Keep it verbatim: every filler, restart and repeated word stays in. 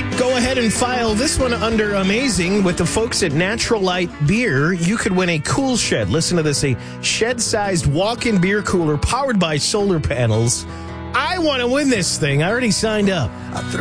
right, go ahead and file this one under amazing with the folks at Natural Light Beer. You could win a cool shed. Listen to this, a shed-sized walk-in beer cooler powered by solar panels. I want to win this thing. I already signed up.